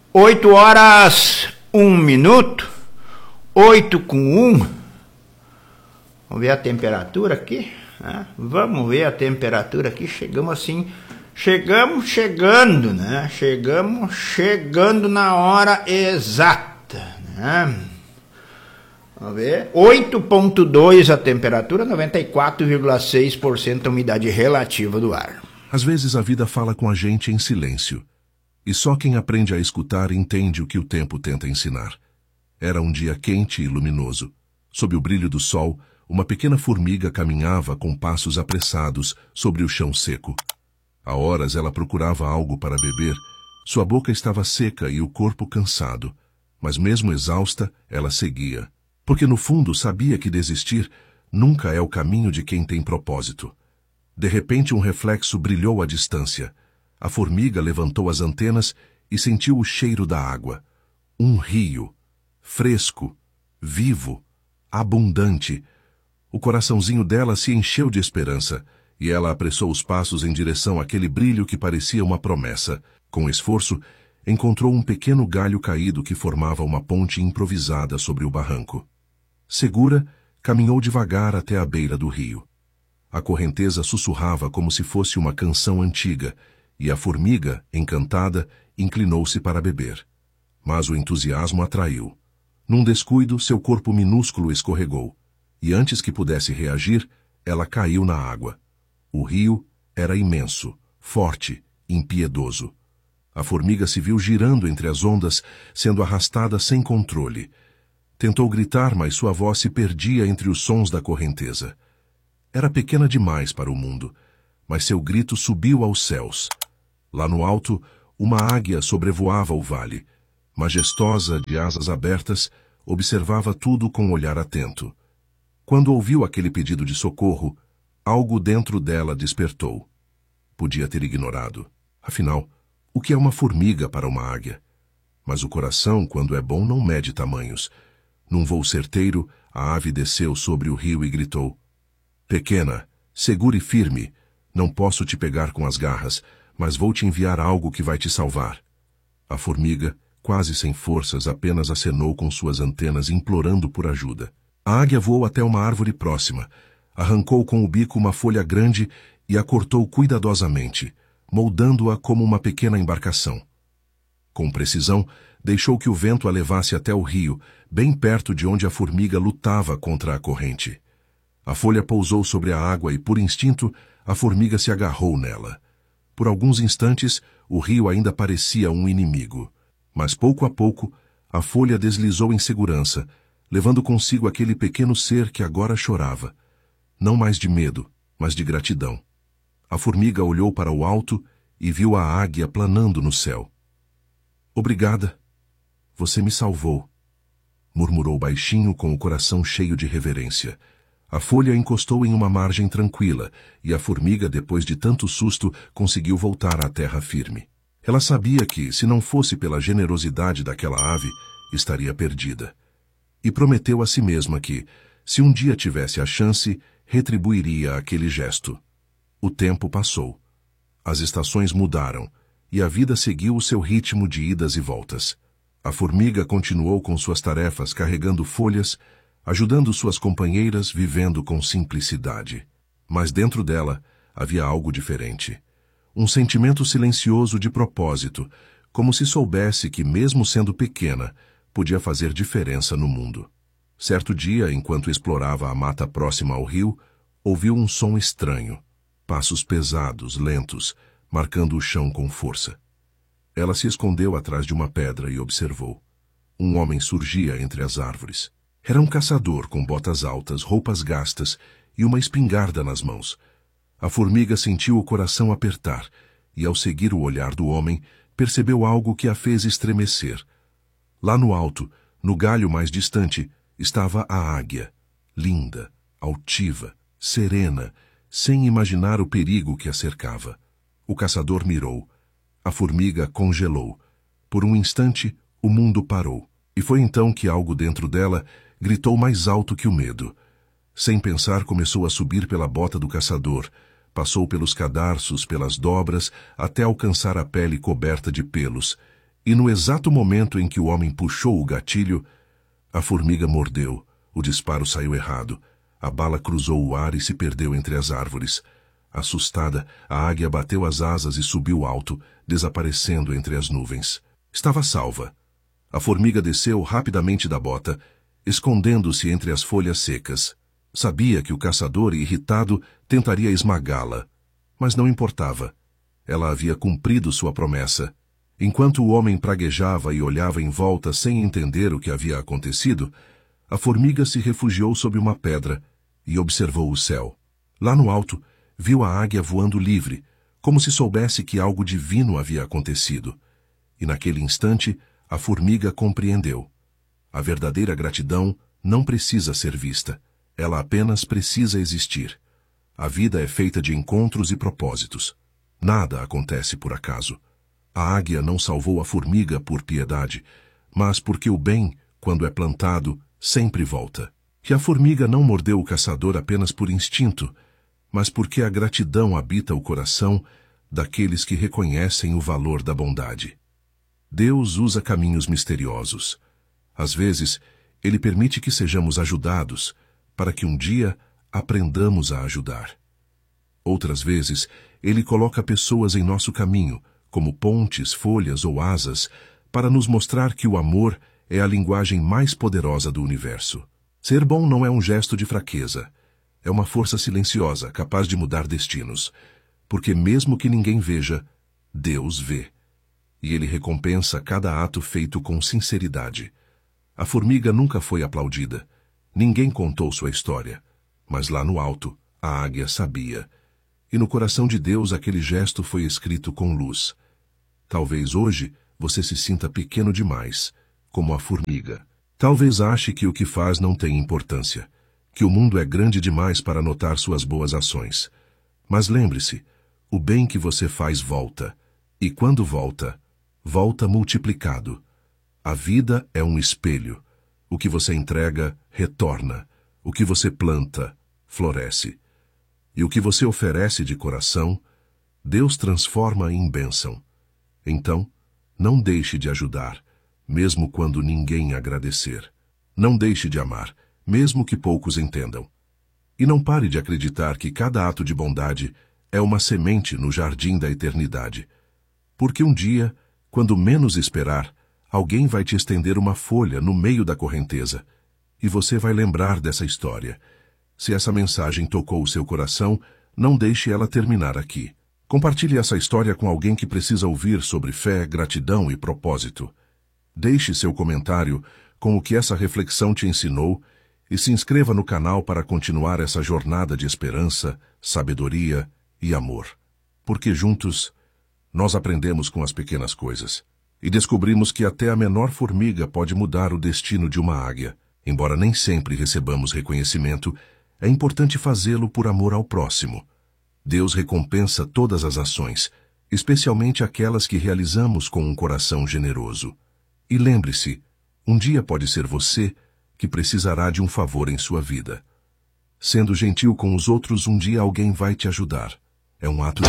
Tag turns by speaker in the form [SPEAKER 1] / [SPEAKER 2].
[SPEAKER 1] 8 horas, 1 minuto, 8:01. Vamos ver a temperatura aqui? Vamos ver a temperatura aqui. Chegamos chegando, né? Chegando na hora exata, né? Vamos ver. 8,2 a temperatura, 94,6% a umidade relativa do ar.
[SPEAKER 2] Às vezes a vida fala com a gente em silêncio. E só quem aprende a escutar entende o que o tempo tenta ensinar. Era um dia quente e luminoso. Sob o brilho do sol, uma pequena formiga caminhava com passos apressados sobre o chão seco. Há horas ela procurava algo para beber. Sua boca estava seca e o corpo cansado. Mas mesmo exausta, ela seguia. Porque no fundo sabia que desistir nunca é o caminho de quem tem propósito. De repente um reflexo brilhou à distância. A formiga levantou as antenas e sentiu o cheiro da água. Um rio, fresco, vivo, abundante. O coraçãozinho dela se encheu de esperança, e ela apressou os passos em direção àquele brilho que parecia uma promessa. Com esforço, encontrou um pequeno galho caído que formava uma ponte improvisada sobre o barranco. Segura, caminhou devagar até a beira do rio. A correnteza sussurrava como se fosse uma canção antiga, e a formiga, encantada, inclinou-se para beber. Mas o entusiasmo atraiu. Num descuido, seu corpo minúsculo escorregou, e antes que pudesse reagir, ela caiu na água. O rio era imenso, forte, impiedoso. A formiga se viu girando entre as ondas, sendo arrastada sem controle. Tentou gritar, mas sua voz se perdia entre os sons da correnteza. Era pequena demais para o mundo, mas seu grito subiu aos céus. Lá no alto, uma águia sobrevoava o vale. Majestosa, de asas abertas, observava tudo com um olhar atento. Quando ouviu aquele pedido de socorro, algo dentro dela despertou. Podia ter ignorado. Afinal, o que é uma formiga para uma águia? Mas o coração, quando é bom, não mede tamanhos. Num voo certeiro, a ave desceu sobre o rio e gritou: "Pequena, segure firme. Não posso te pegar com as garras, mas vou te enviar algo que vai te salvar." A formiga, quase sem forças, apenas acenou com suas antenas, implorando por ajuda. A águia voou até uma árvore próxima, arrancou com o bico uma folha grande e a cortou cuidadosamente, moldando-a como uma pequena embarcação. Com precisão, deixou que o vento a levasse até o rio, bem perto de onde a formiga lutava contra a corrente. A folha pousou sobre a água e, por instinto, a formiga se agarrou nela. Por alguns instantes, o rio ainda parecia um inimigo. Mas pouco a pouco, a folha deslizou em segurança, levando consigo aquele pequeno ser que agora chorava. Não mais de medo, mas de gratidão. A formiga olhou para o alto e viu a águia planando no céu. "Obrigada. Você me salvou", murmurou baixinho com o coração cheio de reverência. A folha encostou em uma margem tranquila, e a formiga, depois de tanto susto, conseguiu voltar à terra firme. Ela sabia que, se não fosse pela generosidade daquela ave, estaria perdida. E prometeu a si mesma que, se um dia tivesse a chance, retribuiria aquele gesto. O tempo passou. As estações mudaram, e a vida seguiu o seu ritmo de idas e voltas. A formiga continuou com suas tarefas, carregando folhas, ajudando suas companheiras, vivendo com simplicidade. Mas dentro dela havia algo diferente. Um sentimento silencioso de propósito, como se soubesse que, mesmo sendo pequena, podia fazer diferença no mundo. Certo dia, enquanto explorava a mata próxima ao rio, ouviu um som estranho. Passos pesados, lentos, marcando o chão com força. Ela se escondeu atrás de uma pedra e observou. Um homem surgia entre as árvores. Era um caçador com botas altas, roupas gastas e uma espingarda nas mãos. A formiga sentiu o coração apertar e, ao seguir o olhar do homem, percebeu algo que a fez estremecer. Lá no alto, no galho mais distante, estava a águia, linda, altiva, serena, sem imaginar o perigo que a cercava. O caçador mirou. A formiga congelou. Por um instante, o mundo parou. E foi então que algo dentro dela gritou mais alto que o medo. Sem pensar, começou a subir pela bota do caçador, passou pelos cadarços, pelas dobras, até alcançar a pele coberta de pelos, E no exato momento em que o homem puxou o gatilho, a formiga mordeu, o disparo saiu errado, a bala cruzou o ar e se perdeu entre as árvores. Assustada, a águia bateu as asas e subiu alto, desaparecendo entre as nuvens. Estava salva. A formiga desceu rapidamente da bota, escondendo-se entre as folhas secas. Sabia que o caçador, irritado, tentaria esmagá-la. Mas não importava. Ela havia cumprido sua promessa. Enquanto o homem praguejava e olhava em volta sem entender o que havia acontecido, a formiga se refugiou sob uma pedra e observou o céu. Lá no alto, viu a águia voando livre, como se soubesse que algo divino havia acontecido. E naquele instante, a formiga compreendeu. A verdadeira gratidão não precisa ser vista. Ela apenas precisa existir. A vida é feita de encontros e propósitos. Nada acontece por acaso. A águia não salvou a formiga por piedade, mas porque o bem, quando é plantado, sempre volta. Que a formiga não mordeu o caçador apenas por instinto, mas porque a gratidão habita o coração daqueles que reconhecem o valor da bondade. Deus usa caminhos misteriosos. Às vezes, Ele permite que sejamos ajudados, para que um dia aprendamos a ajudar. Outras vezes, Ele coloca pessoas em nosso caminho, como pontes, folhas ou asas, para nos mostrar que o amor é a linguagem mais poderosa do universo. Ser bom não é um gesto de fraqueza. É uma força silenciosa, capaz de mudar destinos. Porque mesmo que ninguém veja, Deus vê. E Ele recompensa cada ato feito com sinceridade. A formiga nunca foi aplaudida. Ninguém contou sua história. Mas lá no alto, a águia sabia. E no coração de Deus aquele gesto foi escrito com luz. Talvez hoje você se sinta pequeno demais, como a formiga. Talvez ache que o que faz não tem importância, que o mundo é grande demais para notar suas boas ações. Mas lembre-se, o bem que você faz volta, e quando volta, volta multiplicado. A vida é um espelho. O que você entrega, retorna. O que você planta, floresce. E o que você oferece de coração, Deus transforma em bênção. Então, não deixe de ajudar, mesmo quando ninguém agradecer. Não deixe de amar, mesmo que poucos entendam. E não pare de acreditar que cada ato de bondade é uma semente no jardim da eternidade. Porque um dia, quando menos esperar, alguém vai te estender uma folha no meio da correnteza, e você vai lembrar dessa história. Se essa mensagem tocou o seu coração, não deixe ela terminar aqui. Compartilhe essa história com alguém que precisa ouvir sobre fé, gratidão e propósito. Deixe seu comentário com o que essa reflexão te ensinou e se inscreva no canal para continuar essa jornada de esperança, sabedoria e amor. Porque juntos, nós aprendemos com as pequenas coisas e descobrimos que até a menor formiga pode mudar o destino de uma águia. Embora nem sempre recebamos reconhecimento, é importante fazê-lo por amor ao próximo. Deus recompensa todas as ações, especialmente aquelas que realizamos com um coração generoso. E lembre-se, um dia pode ser você que precisará de um favor em sua vida. Sendo gentil com os outros, um dia alguém vai te ajudar. É um ato de